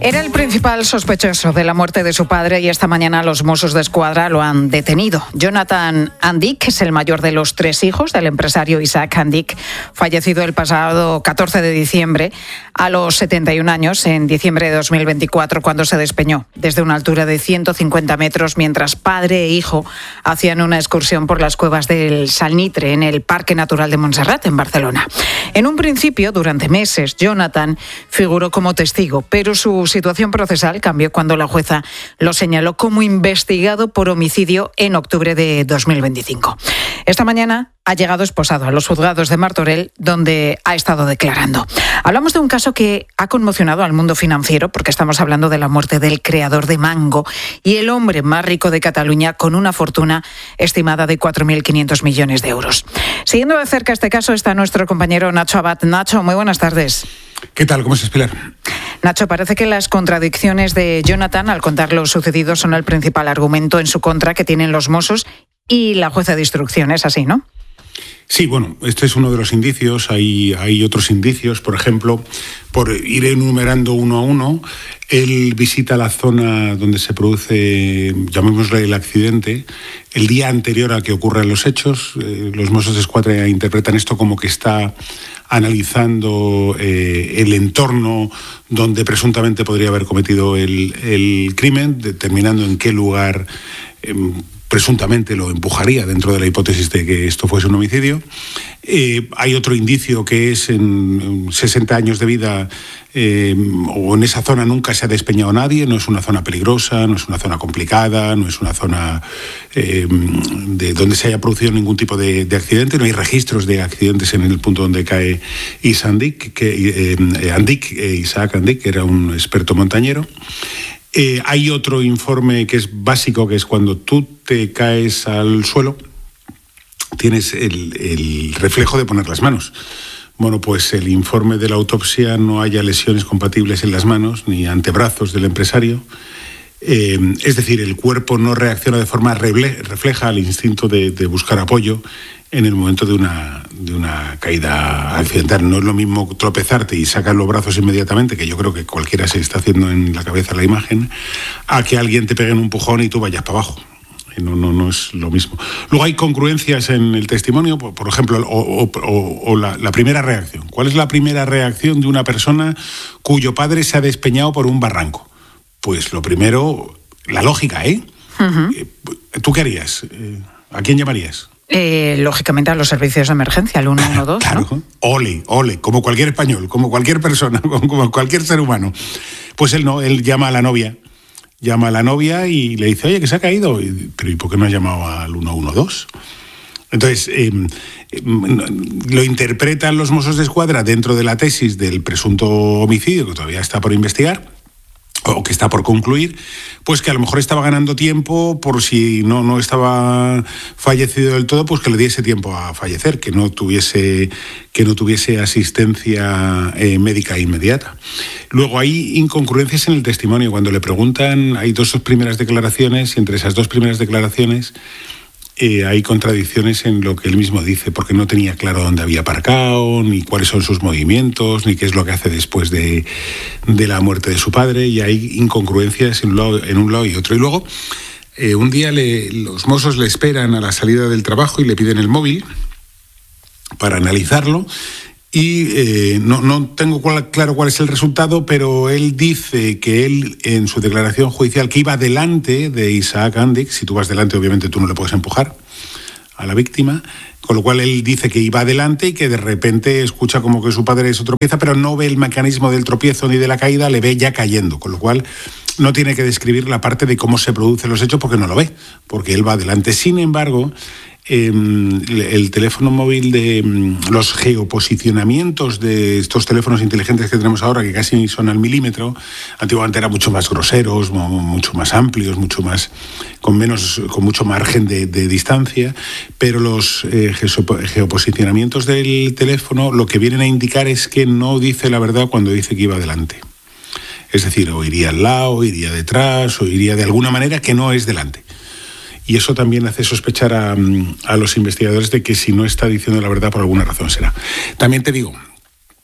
Era el principal sospechoso de la muerte de su padre y esta mañana los Mossos d'Esquadra lo han detenido. Jonathan Andic es el mayor de los 3 hijos del empresario Isaac Andic, fallecido el pasado 14 de diciembre a los 71 años, en diciembre de 2024, cuando se despeñó desde una altura de 150 metros mientras padre e hijo hacían una excursión por las cuevas del Salnitre en el Parque Natural de Montserrat, en Barcelona. En un principio, durante meses, Jonathan figuró como testigo, pero su situación procesal cambió cuando la jueza lo señaló como investigado por homicidio en octubre de 2025. Esta mañana ha llegado esposado a los juzgados de Martorell, donde ha estado declarando. Hablamos de un caso que ha conmocionado al mundo financiero, porque estamos hablando de la muerte del creador de Mango y el hombre más rico de Cataluña, con una fortuna estimada de 4.500 millones de euros. Siguiendo de cerca este caso está nuestro compañero Nacho Abad. Nacho, muy buenas tardes. ¿Qué tal? ¿Cómo estás, Pilar? Nacho, parece que las contradicciones de Jonathan al contar lo sucedido son el principal argumento en su contra que tienen los Mossos y la jueza de instrucción. ¿Es así, no? Sí, bueno, este es uno de los indicios. Hay otros indicios, por ejemplo, por ir enumerando uno a uno. Él visita la zona donde se produce, llamémosle el accidente, el día anterior a que ocurran los hechos. Los Mossos d'Esquadra interpretan esto como que está analizando el entorno donde presuntamente podría haber cometido el crimen, determinando en qué lugar presuntamente lo empujaría dentro de la hipótesis de que esto fuese un homicidio. Hay otro indicio que es en 60 años de vida o en esa zona nunca se ha despeñado nadie, no es una zona peligrosa, no es una zona complicada, no es una zona de donde se haya producido ningún tipo de accidente, no hay registros de accidentes en el punto donde cae Isaac Andic, que era un experto montañero. Hay otro informe que es básico, que es cuando tú te caes al suelo, tienes el reflejo de poner las manos. Bueno, pues el informe de la autopsia no haya lesiones compatibles en las manos ni antebrazos del empresario. Es decir, el cuerpo no reacciona de forma refleja al instinto de buscar apoyo en el momento de una caída accidental. No es lo mismo tropezarte y sacar los brazos inmediatamente, que yo creo que cualquiera se está haciendo en la cabeza la imagen, a que alguien te pegue un empujón y tú vayas para abajo. No es lo mismo. Luego hay congruencias en el testimonio, por ejemplo, la primera reacción. ¿Cuál es la primera reacción de una persona cuyo padre se ha despeñado por un barranco? Pues lo primero, la lógica, ¿eh? Uh-huh. ¿Tú qué harías? ¿A quién llamarías? Lógicamente a los servicios de emergencia, al 112. Claro, ¿no? Ole, como cualquier español, como cualquier persona, como cualquier ser humano. Pues él no, él llama a la novia y le dice, oye, que se ha caído. Pero ¿y por qué no has llamado al 112? Entonces, lo interpretan los Mossos d'Esquadra dentro de la tesis del presunto homicidio, que todavía está por investigar, o que está por concluir, pues que a lo mejor estaba ganando tiempo por si no estaba fallecido del todo, pues que le diese tiempo a fallecer, que no tuviese asistencia médica inmediata. Luego hay incongruencias en el testimonio. Cuando le preguntan, hay 2 primeras declaraciones y entre esas 2 primeras declaraciones hay contradicciones en lo que él mismo dice, porque no tenía claro dónde había aparcado, ni cuáles son sus movimientos, ni qué es lo que hace después de la muerte de su padre, y hay incongruencias en un lado y otro. Y luego, un día los Mossos le esperan a la salida del trabajo y le piden el móvil para analizarlo, y no tengo claro cuál es el resultado, pero él dice que él, en su declaración judicial, que iba delante de Isaac Andic. Si tú vas delante, obviamente tú no le puedes empujar a la víctima, con lo cual él dice que iba adelante y que de repente escucha como que su padre se tropieza, pero no ve el mecanismo del tropiezo ni de la caída, le ve ya cayendo, con lo cual no tiene que describir la parte de cómo se producen los hechos porque no lo ve, porque él va adelante. Sin embargo, el teléfono móvil de los geoposicionamientos de estos teléfonos inteligentes que tenemos ahora, que casi son al milímetro, antiguamente eran mucho más groseros, mucho más amplios, con mucho margen de distancia, pero los geoposicionamientos del teléfono lo que vienen a indicar es que no dice la verdad cuando dice que iba adelante. Es decir, o iría al lado, o iría detrás, o iría de alguna manera que no es delante. Y eso también hace sospechar a los investigadores de que si no está diciendo la verdad, por alguna razón será. También te digo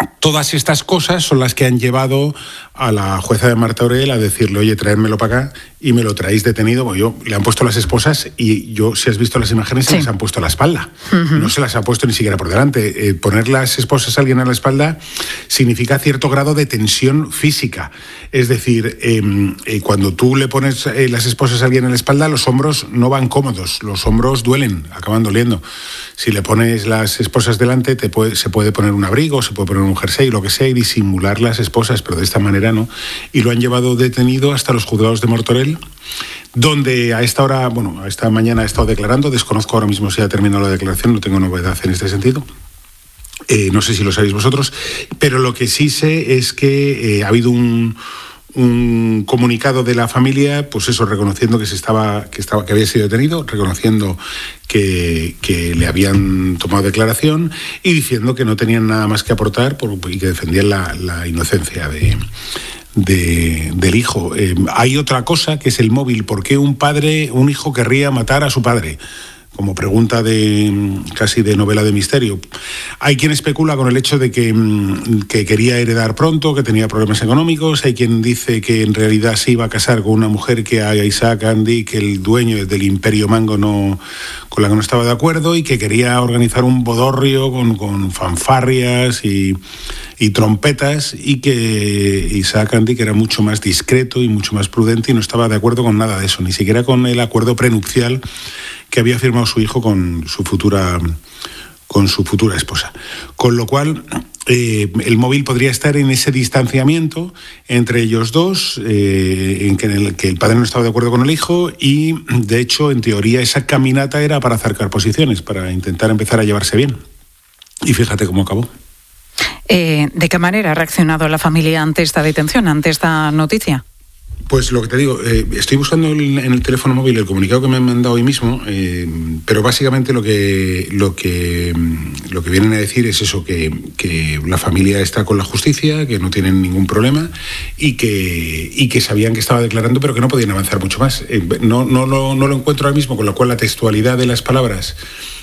Todas estas cosas son las que han llevado a la jueza de Martorell a decirle, oye, traédmelo para acá, y me lo traéis detenido. Bueno, le han puesto las esposas y yo, si has visto las imágenes, se les han puesto a la espalda. No se las ha puesto ni siquiera por delante. Poner las esposas a alguien a la espalda significa cierto grado de tensión física. Es decir, cuando tú le pones las esposas a alguien a la espalda, los hombros no van cómodos, los hombros duelen, acaban doliendo. Si le pones las esposas delante, se puede poner un abrigo, se puede poner un jersey, lo que sea, y disimular las esposas, pero de esta manera no. Y lo han llevado detenido hasta los juzgados de Martorell, donde a esta hora, a esta mañana ha estado declarando. Desconozco ahora mismo si ha terminado la declaración, no tengo novedad en este sentido. No sé si lo sabéis vosotros, pero lo que sí sé es que ha habido un comunicado de la familia, pues eso, reconociendo que había sido detenido, reconociendo que le habían tomado declaración y diciendo que no tenían nada más que aportar y que defendían la inocencia del hijo. Hay otra cosa que es el móvil. ¿Por qué un hijo querría matar a su padre? Como pregunta casi de novela de misterio. Hay quien especula con el hecho de que quería heredar pronto, que tenía problemas económicos. Hay quien dice que en realidad se iba a casar con una mujer que a Isaac Handik, el dueño del Imperio Mango, con la que no estaba de acuerdo, y que quería organizar un bodorrio con fanfarrias y trompetas, y que Isaac Handik era mucho más discreto y mucho más prudente y no estaba de acuerdo con nada de eso, ni siquiera con el acuerdo prenupcial que había firmado su hijo con su futura esposa. Con lo cual, el móvil podría estar en ese distanciamiento entre ellos dos, en el que el padre no estaba de acuerdo con el hijo, y de hecho, en teoría, esa caminata era para acercar posiciones, para intentar empezar a llevarse bien. Y fíjate cómo acabó. ¿De qué manera ha reaccionado la familia ante esta detención, ante esta noticia? Pues lo que te digo, estoy buscando en el teléfono móvil el comunicado que me han mandado hoy mismo, pero básicamente lo que vienen a decir es eso, que la familia está con la justicia, que no tienen ningún problema y que sabían que estaba declarando, pero que no podían avanzar mucho más. No lo encuentro ahora mismo, con lo cual la textualidad de las palabras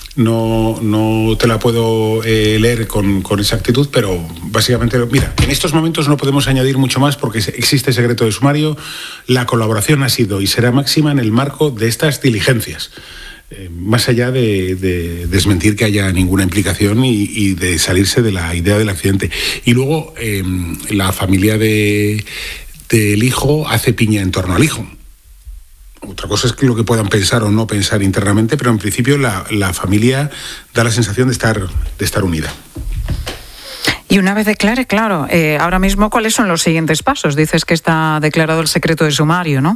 no te la puedo leer con exactitud, pero básicamente, mira, en estos momentos no podemos añadir mucho más porque existe secreto de sumario. La colaboración ha sido y será máxima en el marco de estas diligencias, más allá de desmentir que haya ninguna implicación y de salirse de la idea del accidente. Y luego la familia del hijo hace piña en torno al hijo. Otra cosa es que lo que puedan pensar o no pensar internamente, pero en principio la familia da la sensación de estar unida. Y una vez declare, claro, ahora mismo, ¿cuáles son los siguientes pasos? Dices que está declarado el secreto de sumario, ¿no?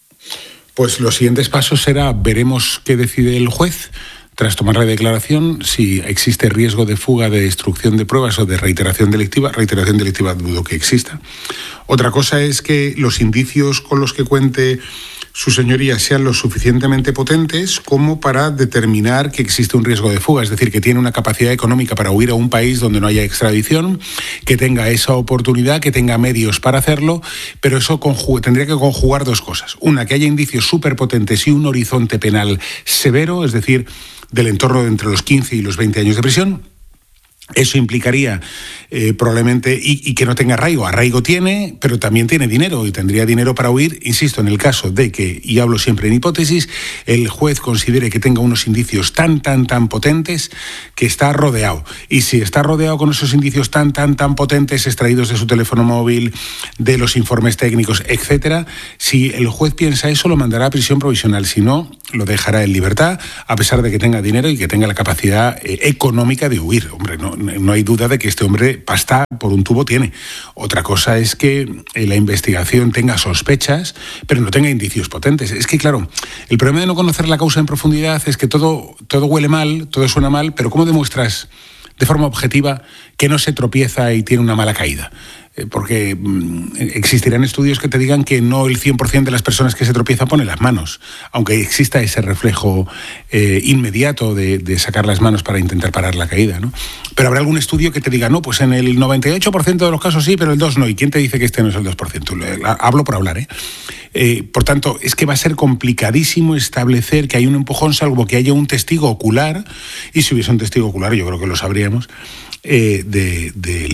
Pues los siguientes pasos veremos qué decide el juez tras tomar la declaración, si existe riesgo de fuga, de destrucción de pruebas o de reiteración delictiva. Reiteración delictiva dudo que exista. Otra cosa es que los indicios con los que cuente su señoría sean lo suficientemente potentes como para determinar que existe un riesgo de fuga, es decir, que tiene una capacidad económica para huir a un país donde no haya extradición, que tenga esa oportunidad, que tenga medios para hacerlo, pero eso tendría que conjugar dos cosas. Una, que haya indicios súper potentes y un horizonte penal severo, es decir, del entorno de entre los 15 y los 20 años de prisión. Eso implicaría probablemente y que no tenga arraigo. Arraigo tiene, pero también tiene dinero y tendría dinero para huir, insisto, en el caso de que, y hablo siempre en hipótesis, el juez considere que tenga unos indicios tan potentes que está rodeado. Y si está rodeado con esos indicios tan potentes extraídos de su teléfono móvil, de los informes técnicos, etcétera, si el juez piensa eso, lo mandará a prisión provisional. Si no, lo dejará en libertad, a pesar de que tenga dinero y que tenga la capacidad económica de huir. Hombre, no hay duda de que este hombre pasta por un tubo tiene. Otra cosa es que la investigación tenga sospechas, pero no tenga indicios potentes. Es que, claro, el problema de no conocer la causa en profundidad es que todo huele mal, todo suena mal, pero ¿cómo demuestras de forma objetiva que no se tropieza y tiene una mala caída? Porque existirán estudios que te digan que no el 100% de las personas que se tropiezan pone las manos, aunque exista ese reflejo inmediato de sacar las manos para intentar parar la caída, ¿no? Pero habrá algún estudio que te diga, no, pues en el 98% de los casos sí, pero el 2% no. ¿Y quién te dice que este no es el 2%? Hablo por hablar, por tanto, es que va a ser complicadísimo establecer que hay un empujón, salvo que haya un testigo ocular, y si hubiese un testigo ocular, yo creo que lo sabríamos, del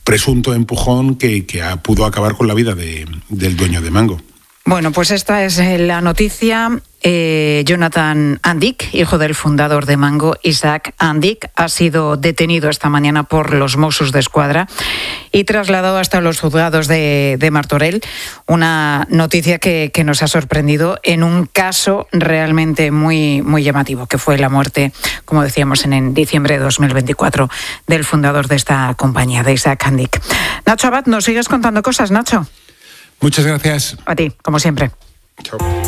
presunto empujón que pudo acabar con la vida del dueño de Mango. Bueno, pues esta es la noticia. Jonathan Andik, hijo del fundador de Mango, Isaac Andik, ha sido detenido esta mañana por los Mossos d'Esquadra y trasladado hasta los juzgados de Martorell. Una noticia que nos ha sorprendido en un caso realmente muy, muy llamativo, que fue la muerte, como decíamos, en diciembre de 2024 del fundador de esta compañía, de Isaac Andik. Nacho Abad, ¿nos sigues contando cosas, Nacho? Muchas gracias. A ti, como siempre. Chao.